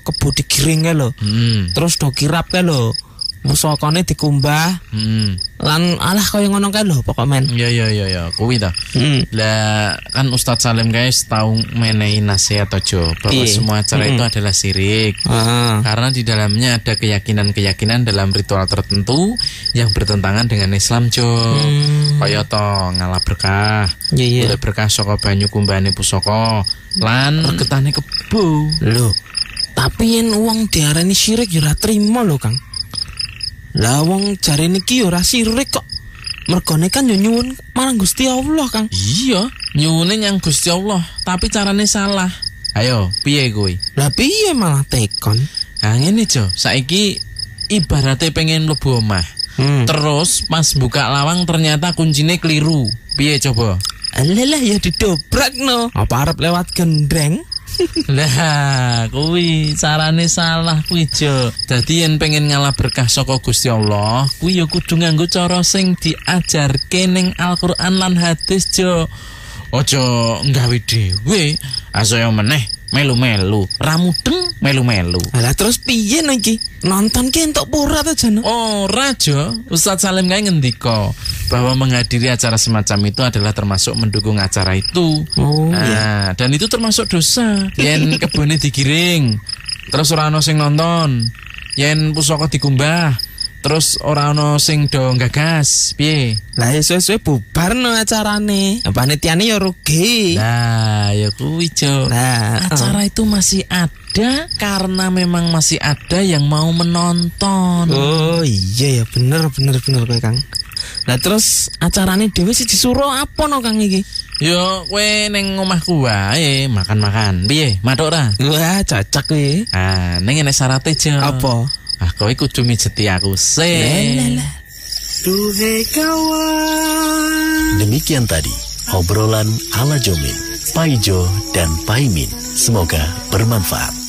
kebo digiring kae lho. Terus do kirap kae lho. Pusakane dikumbah. Lan alah kaya ngono kae lho pokok men. Iya, kuwi ta. Lah kan Ustadz Salim guys tahu menehi nasihat aja bahwa semua acara itu adalah syirik. Karena di dalamnya ada keyakinan-keyakinan dalam ritual tertentu yang bertentangan dengan Islam, Jo. Kaya to ngalah berkah. Boleh berkah saka banyu kumbane pusaka lan regetane kebo. Lho, tapi yen wong diarani syirik ya ora trimo lho, Kang. Lah wong jarene iki ora sirik kok. Mergone kan yo nyuwun marang Gusti Allah, Kang. Iya, nyuwune nyang Gusti Allah, tapi carane salah. Ayo, piye kuwi? Lah piye malah tekon? Nah ngene, Jo. Saiki ibarate pengen mlebu omah. Terus pas buka lawang ternyata kuncine keliru. Piye coba? Alah ya didobrakno. Apa arep lewat gendreng? Lah, kuwi carane salah kuwi, Jo. Dadi yen pengen ngalah berkah saka Gusti Allah, kuwi ya kudu nganggo cara sing diajarke ning Al-Qur'an lan hadis, Jo. Aja nggawe dhewe, asaya meneh melu-melu, ramudeng melu-melu. Lah terus piye niki? Nonton ki entuk pura ta jan? Ora, Jo. Ustadz Salim kae ngendika bahwa menghadiri acara semacam itu adalah termasuk mendukung acara itu. Nah, dan itu termasuk dosa. Yen kebone digiring, terus ora ono sing nonton. Yen pusaka dikumbah, terus ora ono sing do gagas. Piye? Lah suwe-suwe bubarno acarane. Panitiane ya rugi. Nah, ya kuwi, Jo. Nah, acara itu masih ada karena memang masih ada yang mau menonton. Oh iya ya bener kowe, Kang. Lah terus acarane dhewe siji suruh apa no Kang iki? Yo kowe ning omahku wae makan-makan. Piye? Matuk ora? Wah, cocok kuwi. Ah, ning enek syaraté, Jo. Apa? Ah, kowe kudu mijeti aku sih. Duhai kawan. Demikian tadi obrolan ala Jomin, Paijo dan Paimin. Semoga bermanfaat.